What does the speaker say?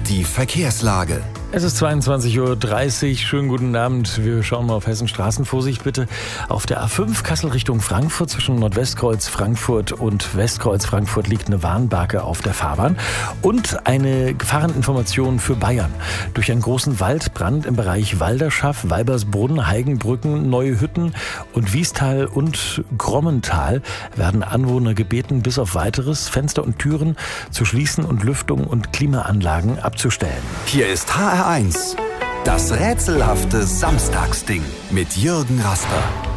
Die Verkehrslage. Es ist 22:30 Uhr. Schönen guten Abend. Wir schauen mal auf Hessen. Straßenvorsicht bitte. Auf der A5 Kassel Richtung Frankfurt zwischen Nordwestkreuz Frankfurt und Westkreuz Frankfurt liegt eine Warnbarke auf der Fahrbahn. Und eine Gefahreninformation für Bayern. Durch einen großen Waldbrand im Bereich Walderschaff, Weibersbrunn, Heigenbrücken, Neue Hütten und Wiestal und Grommental werden Anwohner gebeten, bis auf Weiteres Fenster und Türen zu schließen und Lüftung und Klimaanlagen abzustellen. Hier ist HR1, das rätselhafte Samstagsding mit Jürgen Rasper.